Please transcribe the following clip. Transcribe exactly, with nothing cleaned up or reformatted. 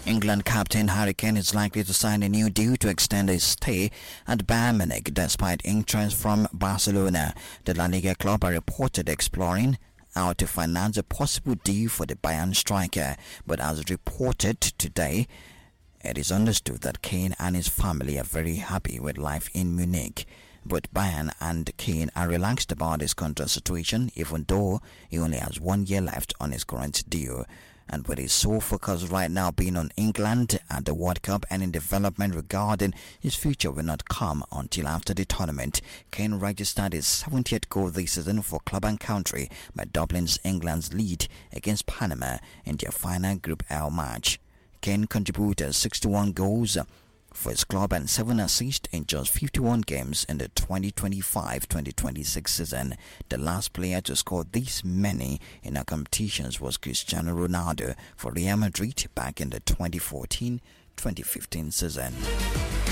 England captain Harry Kane is likely to sign a new deal to extend his stay at Bayern Munich despite interest from Barcelona. The La Liga club are reported exploring how to finance a possible deal for the Bayern striker, but as reported today, it is understood that Kane and his family are very happy with life in Munich. Both Bayern and Kane are relaxed about his contract situation, even though he only has one year left on his current deal. And with his sole focus right now being on England at the World Cup, any development regarding his future will not come until after the tournament. Kane registered his seventieth goal this season for club and country by doubling England's lead against Panama in their final Group L match. Kane contributed sixty-one goals for his club and seven assists in just fifty-one games in the twenty twenty-five twenty twenty-six season. The last player to score this many in our competitions was Cristiano Ronaldo for Real Madrid back in the twenty fourteen twenty fifteen season.